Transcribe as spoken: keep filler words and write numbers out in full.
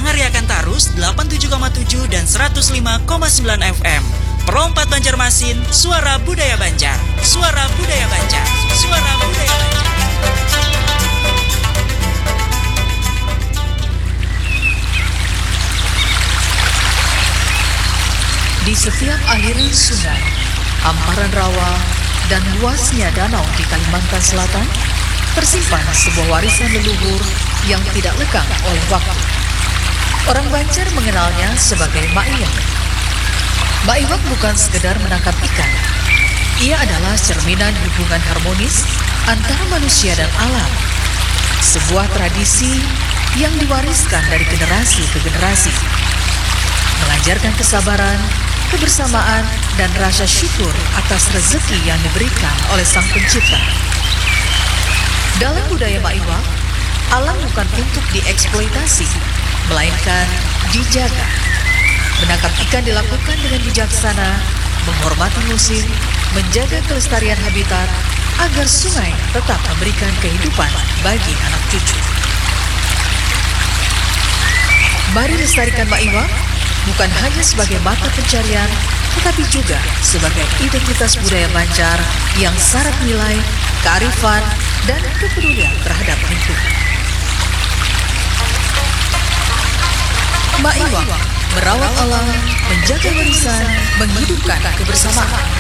mengeriakan Tarus delapan puluh tujuh koma tujuh dan seratus lima koma sembilan F M. Perompat Banjarmasin, suara budaya Banjar. Suara budaya Banjar. Suara budaya Banjar. Di setiap aliran sungai, hamparan rawa, dan luasnya danau di Kalimantan Selatan, tersimpan sebuah warisan leluhur yang tidak lekang oleh waktu. Orang Banjar mengenalnya sebagai Mak Iwak. Mak Iwak bukan sekedar menangkap ikan. Ia adalah cerminan hubungan harmonis antara manusia dan alam. Sebuah tradisi yang diwariskan dari generasi ke generasi. Mengajarkan kesabaran, kebersamaan, dan rasa syukur atas rezeki yang diberikan oleh Sang Pencipta. Dalam budaya Mak Iwak, alam bukan untuk dieksploitasi, melainkan dijaga. Menangkap ikan dilakukan dengan bijaksana, menghormati musim, menjaga kelestarian habitat, agar sungai tetap memberikan kehidupan bagi anak cucu. Mari lestarikan Mak Iwak, bukan hanya sebagai mata pencarian, tetapi juga sebagai identitas budaya Banjar yang syarat nilai, kearifan, dan kepedulian terhadap lingkungan. Mak Iwak merawat alam, menjaga warisan, menghidupkan kebersamaan.